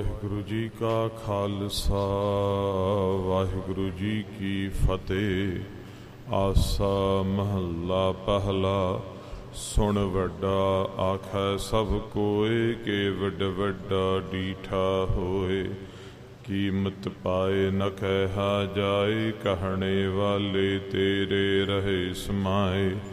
ਵਾਹਿਗੁਰੂ ਜੀ ਕਾ ਖਾਲਸਾ ਵਾਹਿਗੁਰੂ ਜੀ ਕੀ ਫਤਿਹ। ਆਸਾ ਮਹੱਲਾ ਪਹਿਲਾ। ਸੁਣ ਵੱਡਾ ਆਖੈ ਸਭ ਕੋਇ, ਕੇ ਵੱਡ ਵੱਡਾ ਡੀਠਾ ਹੋਏ। ਕੀਮਤ ਪਾਏ ਨ ਕਹਿਆ ਜਾਏ, ਕਹਿਣੇ ਵਾਲੇ ਤੇਰੇ ਰਹੇ ਸਮਾਏ।